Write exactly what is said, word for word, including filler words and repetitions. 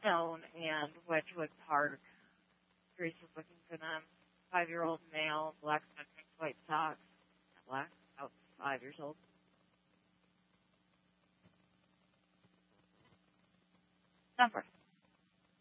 Stone and Wedgewood Park. Grace is looking for them. Five-year-old male, black sweatpants, white socks, black, about five years old. Number.